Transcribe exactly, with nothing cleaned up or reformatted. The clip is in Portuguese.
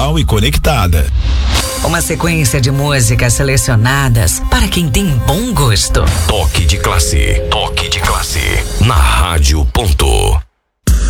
atual e conectada. Uma sequência de músicas selecionadas para quem tem bom gosto. Toque de classe. Toque de